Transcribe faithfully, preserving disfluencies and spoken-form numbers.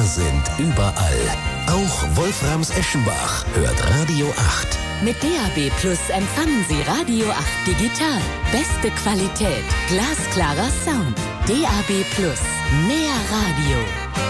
sind überall. Auch Wolframs Eschenbach hört Radio acht. Mit D A B Plus empfangen Sie Radio acht digital. Beste Qualität, glasklarer Sound. D A B Plus, mehr Radio.